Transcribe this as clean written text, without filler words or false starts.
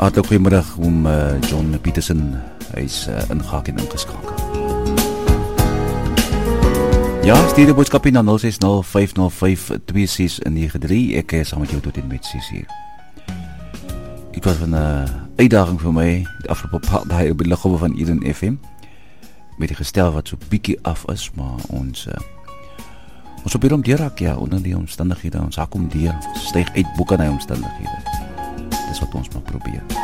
Hartelijk goeiemiddag om John Peterson. Hy is ingehaak en ingeskakel. Ja, stuur die boodskapie na 060-505-2693. Ek is saam met jou tot en met 6 uur. Dit was een uitdaging vir my die afgelope paar dae op die liggolwe van Eden FM met die gestel wat so bietjie af is, maar ons probeer om deurraak, ja, onder die omstandighede, ons hak om deur, styg uit boek aan die omstandighede. Dis wat ons maar probeer.